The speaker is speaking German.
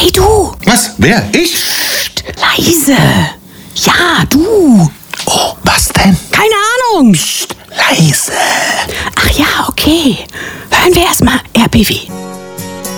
Hey du! Was? Wer? Ich? Psst, leise! Ja, du! Oh, was denn? Keine Ahnung! Psst, leise. Ach ja, okay. Hören wir erstmal RBB.